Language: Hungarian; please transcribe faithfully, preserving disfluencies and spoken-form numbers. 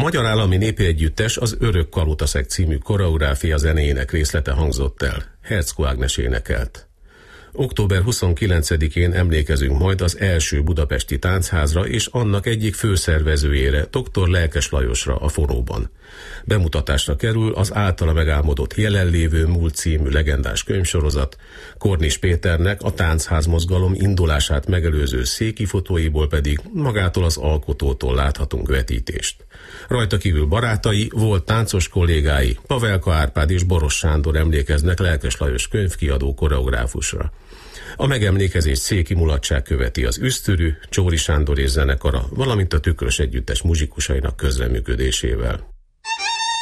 Magyar Állami Népi Együttes az Örök Kalotaszeg című koreográfia zenéjének részlete hangzott el. Herczko Ágnes énekelt. október huszonkilencedikén emlékezünk majd az első budapesti táncházra és annak egyik főszervezőjére, dr. Lelkes Lajosra a Fonóban. Bemutatásra kerül az általa megálmodott Jelenlévő múlt című legendás könyvsorozat, Kornis Péternek a táncház mozgalom indulását megelőző széki fotóiból pedig magától az alkotótól láthatunk vetítést. Rajta kívül barátai, volt táncos kollégái, Pavelka Árpád és Boros Sándor emlékeznek Lelkes Lajos könyvkiadó koreográfusra. A megemlékezés széki mulatság követi az Üsztürű, Csóri Sándor és zenekara, valamint a Tükrös Együttes muzsikusainak közreműködésével.